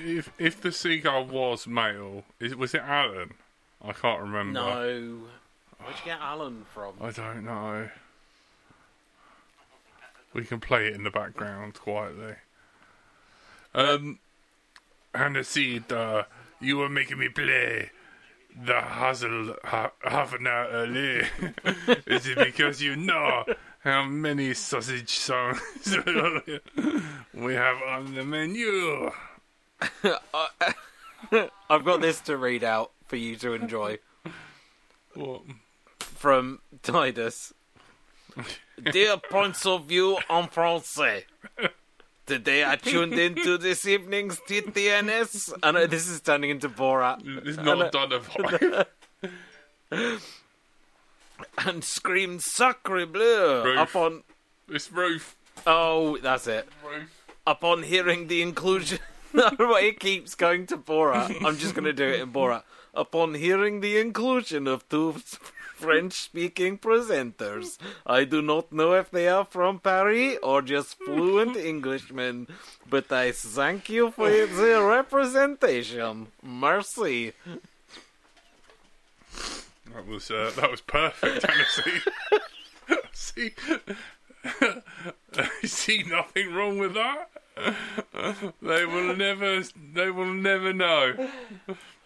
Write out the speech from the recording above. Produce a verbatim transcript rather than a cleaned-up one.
if if the seagull was male, is, was it Alan? I can't remember. No. Where'd you get Alan from? I don't know. We can play it in the background quietly. Um, and I see uh, you were making me play the hustle ha- half an hour early. Is it because you know how many sausage songs we have on the menu? I've got this to read out for you to enjoy. What? From Titus. Dear points of view en français. Today I tuned into this evening's T T N S. I know this is turning into Borat. It's not done a vibe. And screamed sacre bleu Roof. upon... It's Roof. Oh, that's it. Roof. Upon hearing the inclusion... It keeps going to Borat. I'm just going to do it in Borat. Upon hearing the inclusion of two French-speaking presenters, I do not know if they are from Paris or just fluent Englishmen, but I thank you for the representation. Merci. That was uh, that was perfect, Tennessee. see, I see nothing wrong with that. They will never, they will never know.